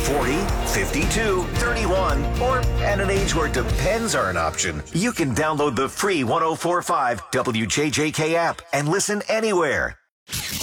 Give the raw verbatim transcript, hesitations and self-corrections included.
forty, fifty-two, thirty-one, or at an age where depends are an option, you can download the free one oh four point five W J J K app and listen anywhere.